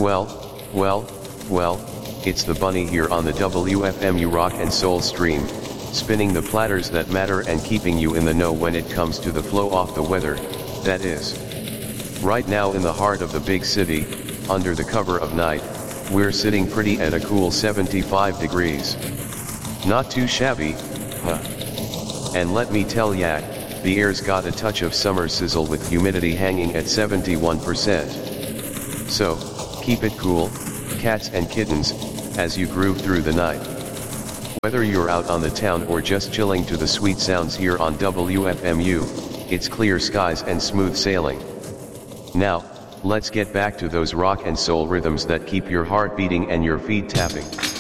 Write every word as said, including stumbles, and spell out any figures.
Well, well, well, it's the bunny here on the W F M U Rock and Soul stream, spinning the platters that matter and keeping you in the know when it comes to the flow off the weather, that is. Right now in the heart of the big city, under the cover of night, we're sitting pretty at a cool seventy-five degrees. Not too shabby, huh? And let me tell ya, the air's got a touch of summer sizzle with humidity hanging at seventy-one percent. So, keep it cool, cats and kittens, as you groove through the night. Whether you're out on the town or just chilling to the sweet sounds here on W F M U, it's clear skies and smooth sailing. Now, let's get back to those rock and soul rhythms that keep your heart beating and your feet tapping.